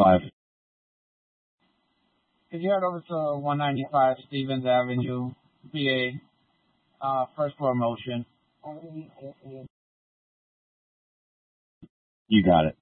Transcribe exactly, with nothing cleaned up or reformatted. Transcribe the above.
ninety-five. Could you head over to one ninety-five Stevens Avenue, P A, uh, first floor motion? You got it.